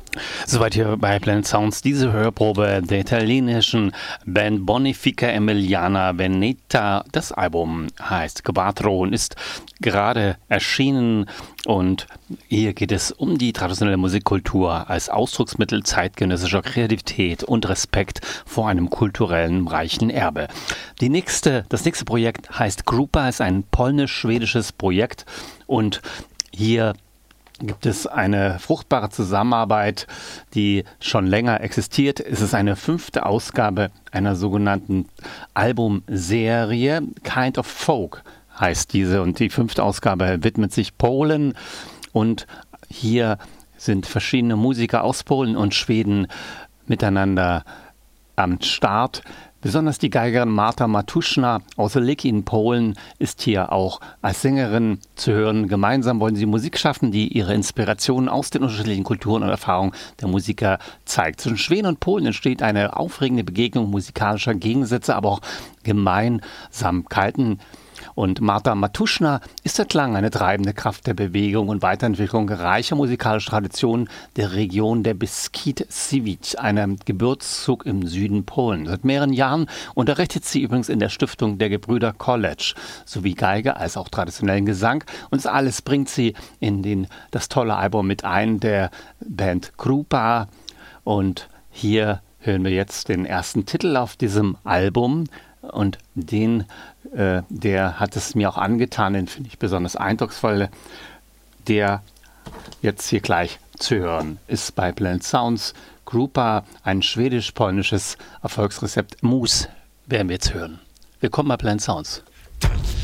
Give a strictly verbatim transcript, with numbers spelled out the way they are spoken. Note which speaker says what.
Speaker 1: Soweit hier bei Planet Sounds diese Hörprobe der italienischen Band Bonifica Emiliana Veneta. Das Album heißt Quattro und ist gerade erschienen und hier geht es um die traditionelle Musikkultur als Ausdrucksmittel zeitgenössischer Kreativität und Respekt vor einem kulturellen reichen Erbe. Die nächste, das nächste Projekt heißt Grupa, ist ein polnisch-schwedisches Projekt und hier gibt es eine fruchtbare Zusammenarbeit, die schon länger existiert. Es ist eine fünfte Ausgabe einer sogenannten Albumserie. Kind of Folk heißt diese und die fünfte Ausgabe widmet sich Polen und hier sind verschiedene Musiker aus Polen und Schweden miteinander am Start. Besonders die Geigerin Marta Matuszna aus Lecce in Polen ist hier auch als Sängerin zu hören. Gemeinsam wollen sie Musik schaffen, die ihre Inspirationen aus den unterschiedlichen Kulturen und Erfahrungen der Musiker zeigt. Zwischen Schweden und Polen entsteht eine aufregende Begegnung musikalischer Gegensätze, aber auch Gemeinsamkeiten. Und Marta Matuszna ist seit langem eine treibende Kraft der Bewegung und Weiterentwicklung reicher musikalischer Traditionen der Region der Beskid-Siwic, einem Gebirgszug im Süden Polens. Seit mehreren Jahren unterrichtet sie übrigens in der Stiftung der Gebrüder College, sowie Geige als auch traditionellen Gesang. Und das alles bringt sie in den, das tolle Album mit ein, der Band Grupa. Und hier hören wir jetzt den ersten Titel auf diesem Album. Und den, äh, der hat es mir auch angetan, den finde ich besonders eindrucksvoll. Der jetzt hier gleich zu hören ist bei Planet Sounds. Grupa, ein schwedisch-polnisches Erfolgsrezept. Mus werden wir jetzt hören. Willkommen bei Planet Sounds.